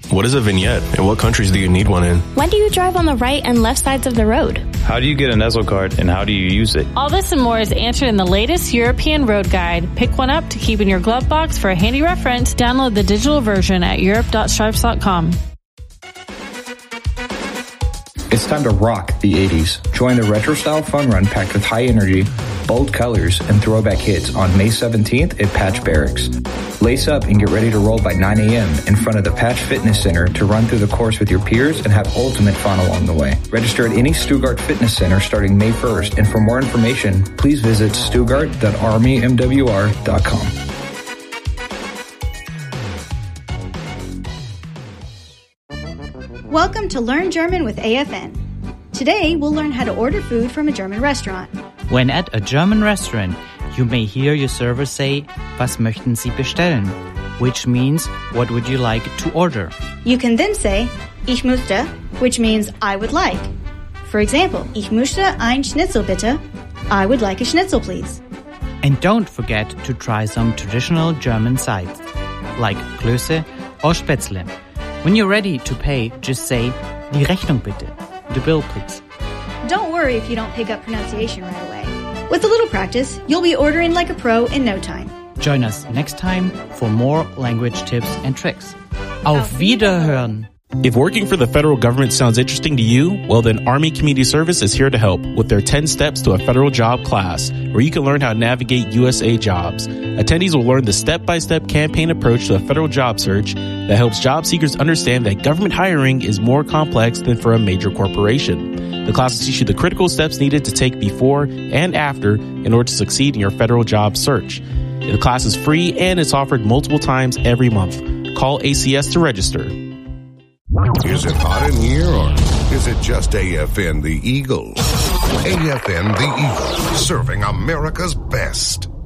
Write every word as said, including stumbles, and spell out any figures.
What is a vignette, and what countries do you need one in? When do you drive on the right and left sides of the road? How do you get a Nestle card, and how do you use it? All this and more is answered in the latest European Road Guide. Pick one up to keep in your glove box for a handy reference. Download the digital version at europe dot stripes dot com. It's time to rock the eighties. Join the retro style fun run packed with high energy, bold colors, and throwback hits on May seventeenth at Patch Barracks. Lace up and get ready to roll by nine a.m. in front of the Patch Fitness Center to run through the course with your peers and have ultimate fun along the way. Register at any Stuttgart Fitness Center starting May first, and for more information, please visit stuttgart dot army m w r dot com. Welcome to Learn German with A F N. Today, we'll learn how to order food from a German restaurant. When at a German restaurant, you may hear your server say, "Was möchten Sie bestellen?" which means, "What would you like to order?" You can then say, "Ich möchte," which means "I would like." For example, "Ich möchte ein Schnitzel bitte." I would like a schnitzel, please. And don't forget to try some traditional German sides, like Klöße or Spätzle. When you're ready to pay, just say, "Die Rechnung bitte," the bill, please. Don't worry if you don't pick up pronunciation right away. With a little practice, you'll be ordering like a pro in no time. Join us next time for more language tips and tricks. Auf Wiederhören! If working for the federal government sounds interesting to you, well then Army Community Service is here to help with their ten steps to a federal job class, where you can learn how to navigate U S A jobs. Attendees will learn the step-by-step campaign approach to a federal job search that helps job seekers understand that government hiring is more complex than for a major corporation. The class will teach you the critical steps needed to take before and after in order to succeed in your federal job search. The class is free and it's offered multiple times every month. Call A C S to register. Is it hot in here, or is it just A F N the Eagle? A F N the Eagle, serving America's best.